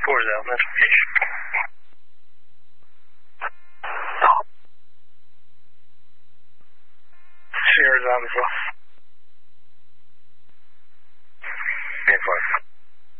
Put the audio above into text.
4's out, Metro Fish. Sierra's on as well. 10-4.